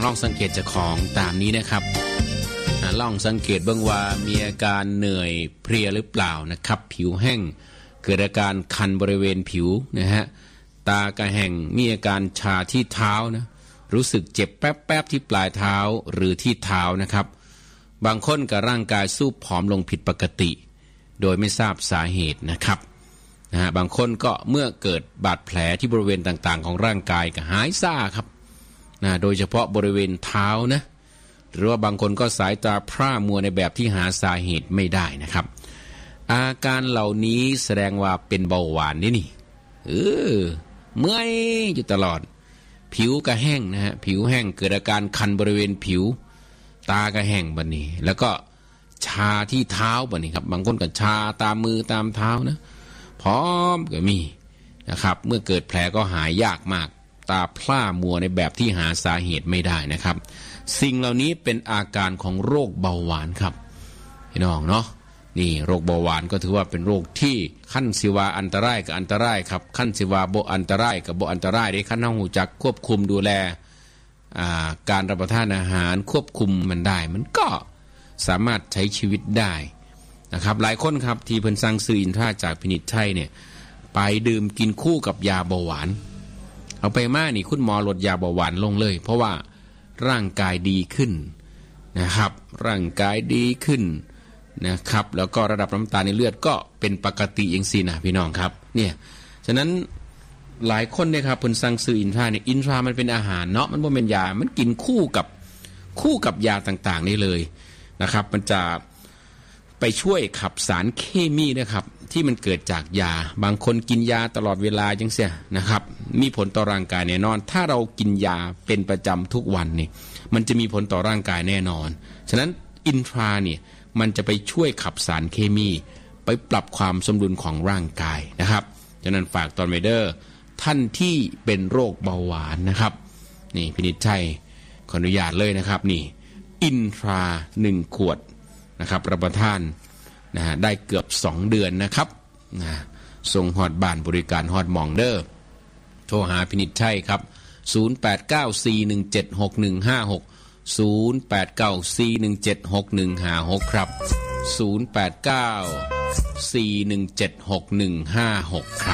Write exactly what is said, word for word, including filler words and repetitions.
ลองสังเกตเจ้าของตามนี้นะครับลองสังเกตเบื้องว่ามีอาการเหนื่อยเพลียหรือเปล่านะครับผิวแห้งเกิดอาการคันบริเวณผิวนะฮะตากระแห้งมีอาการชาที่เท้านะรู้สึกเจ็บแป๊บๆที่ปลายเท้าหรือที่เท้านะครับบางคนกับร่างกายสู้ผอมลงผิดปกติโดยไม่ทราบสาเหตุนะครับนะฮะบางคนก็เมื่อเกิดบาดแผลที่บริเวณต่างๆของร่างกายก็หายซ่าครับนะโดยเฉพาะบริเวณเท้านะหรือว่าบางคนก็สายตาพร่ามัวในแบบที่หาสาเหตุไม่ได้นะครับอาการเหล่านี้แสดงว่าเป็นเบาหวานนี่นี่เออเมื่อยอยู่ตลอดผิวก็แห้งนะฮะผิวแห้งเกิดอาการคันบริเวณผิวตาก็แห้งบัดนี้แล้วก็ชาที่เท้าบัดนี้ครับบางคนก็ชาตามมือตามเท้านะพร้อมก็มีนะครับเมื่อเกิดแผลก็หายยากมากตาพร่ามัวในแบบที่หาสาเหตุไม่ได้นะครับสิ่งเหล่านี้เป็นอาการของโรคเบาหวานครับพี่น้องเนาะนี่โรคเบาหวานก็ถือว่าเป็นโรคที่ขั้นสิวาอันตรายกับอันตรายครับขั้นสิวาบ่อันตรายกับบ่อันตรายได้ขั้นเฮาฮู้จักควบคุมดูแลการรับประทานอาหารควบคุมมันได้มันก็สามารถใช้ชีวิตได้นะครับหลายคนครับที่เพิ่นสั่งซื้ออินทราจากพินิจชัยเนี่ยไปดื่มกินคู่กับยาเบาหวานเอาไปมานี่คุณหมอลดยาเบาหวานลงเลยเพราะว่าร่างกายดีขึ้นนะครับร่างกายดีขึ้นนะครับแล้วก็ระดับน้ำตาลในเลือดก็เป็นปกติอย่างสินะพี่น้องครับเนี่ยฉะนั้นหลายคนเนี่ยครับเพิ่นสั่งซื้ออินทราเนี่ยอินทรามันเป็นอาหารเนาะมันบ่เป็นยามันกินคู่กับคู่กับยาต่างๆนี่เลยนะครับมันจะไปช่วยขับสารเคมีนะครับที่มันเกิดจากยาบางคนกินยาตลอดเวลาจังเสียนะครับมีผลต่อร่างกายแน่นอนถ้าเรากินยาเป็นประจำทุกวันนี่มันจะมีผลต่อร่างกายแน่นอนฉะนั้นอินทราเนี่ยมันจะไปช่วยขับสารเคมีไปปรับความสมดุลของร่างกายนะครับฉะนั้นฝากตอนไวเดอร์ท่านที่เป็นโรคเบาหวานนะครับนี่พินิจชัยขออนุญาตเลยนะครับนี่อินทราหนึ่งขวดนะครับรับประทานนะฮะได้เกือบสองเดือนนะครับนะส่งฮอดบ้านบริการฮอดหม่องเด้อโทรหาพินิจชัยครับศูนย์ แปด เก้า สี่ หนึ่ง เจ็ด หก หนึ่ง ห้า หก ศูนย์ แปด เก้า สี่ หนึ่ง เจ็ด หก หนึ่ง ห้า หกครับศูนย์ แปด เก้า สี่ หนึ่ง เจ็ด หก หนึ่ง ห้า หกครับ